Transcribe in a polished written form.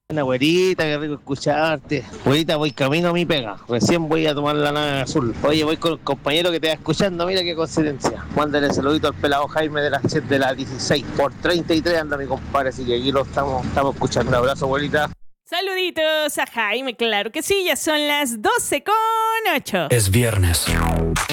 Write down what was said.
Una güerita, qué rico escucharte. Güerita, voy camino a mi pega. Recién voy a tomar la nave azul. Oye, voy con el compañero que te va escuchando. Mira qué coincidencia. Mándale saludito al pelado Jaime de las 16. Por 33 anda mi compadre, así que aquí lo estamos escuchando. Un abrazo, güerita. Saluditos a Jaime, claro que sí, ya son las 12:08. Es viernes.